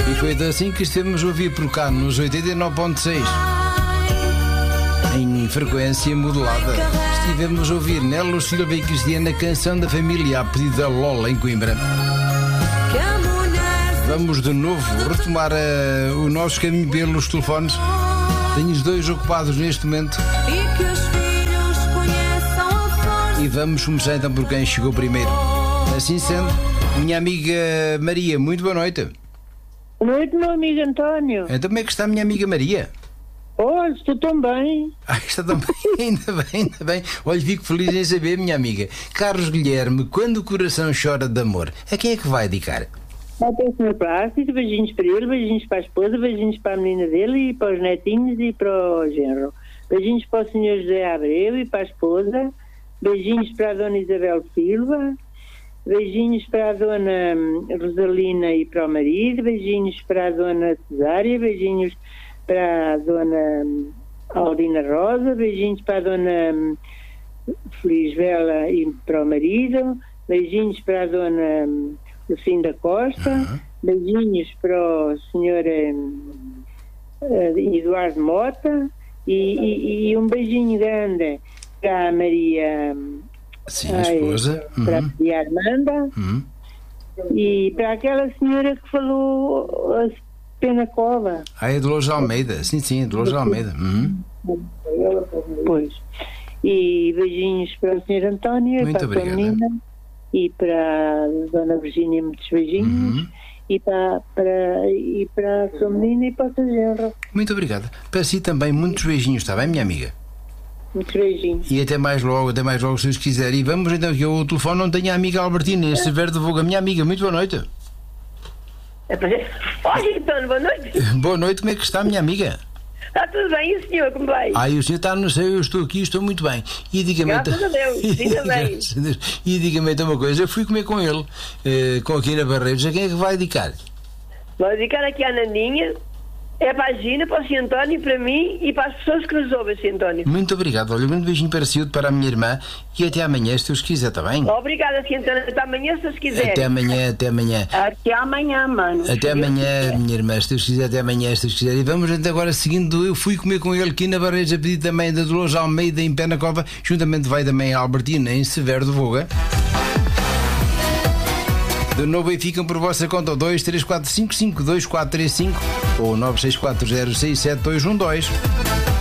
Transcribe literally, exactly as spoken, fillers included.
E foi assim que estivemos a ouvir por cá nos oitenta e nove ponto seis. Em frequência modulada, estivemos a ouvir Nelo Silva e Cristiana, Canção da Família, a pedido da Lola em Coimbra. Vamos de novo retomar uh, o nosso caminho pelos telefones. Tenho os dois ocupados neste momento. E vamos começar então por quem chegou primeiro. Assim sendo, minha amiga Maria, muito boa noite. Boa noite, meu amigo António. Então como é que está a minha amiga Maria? Olha, estou tão bem. Ah, está tão bem, ainda bem, ainda bem. Olha, fico feliz em saber, minha amiga. Carlos Guilherme, quando o coração chora de amor, a quem é que vai dedicar? Vai ter o senhor Plácido, beijinhos para ele, beijinhos para a esposa, beijinhos para a menina dele e para os netinhos e para o genro. Beijinhos para o senhor José Abreu e para a esposa. Beijinhos para a dona Isabel Silva. Beijinhos para a dona Rosalina e para o marido. Beijinhos para a dona Cesária. Beijinhos para a dona Aldina Rosa, beijinhos para a dona Felisbela e para o marido, beijinhos para a dona Lucinda Costa, uhum. Beijinhos para o senhor uh, Eduardo Mota e, e, e um beijinho grande para a Maria, sim, a esposa, ai, para uhum. a Maria Armanda, uhum. E para aquela senhora que falou a Pena Cova. Ah, é Dolores Almeida. Sim, sim, é Dolores Almeida. Uhum. Pois. E beijinhos para o senhor António, muito para obrigado. A menina, e para a dona Virgínia, muitos beijinhos. Uhum. E para, para, e para a sua menina e para o seu genro. Muito obrigado. Para si também, muitos beijinhos, está bem, minha amiga? Muitos beijinhos. E até mais logo, até mais logo, se os quiser. E vamos então, que eu o telefone não tenho a amiga Albertina, esse verde voga. Minha amiga, muito boa noite. Olha, Antônio, boa noite. Boa noite, como é que está, minha amiga? Está tudo bem, e o senhor, como vai? Ah, e o senhor está no céu, eu estou aqui, estou muito bem. E diga-me Graças então... a Deus, ainda bem. E diga-me então uma coisa, eu fui comer com ele, eh, com a Kira Barreiros, a quem é que vai dedicar? Vou dedicar aqui à Nandinha, é para a Gina, para o senhor António, para mim e para as pessoas que nos ouvem, senhor António. Muito obrigado, olha, um grande beijinho para si, para a minha irmã, e até amanhã, se Deus quiser, está bem? Obrigada, senhor António, até amanhã, se Deus quiser. Até amanhã, até amanhã. Até amanhã, mano. Até amanhã, minha irmã, se Deus quiser, até amanhã, se Deus quiser. E vamos então agora seguindo, eu fui comer com ele aqui na Barreiras, a pedido também da Dolores Almeida em Pena Cova, juntamente vai também a Albertina em Severo do Voga. De novo aí ficam por vossa conta o dois três quatro cinco cinco dois quatro três cinco ou nove seis quatro zero seis sete dois um dois.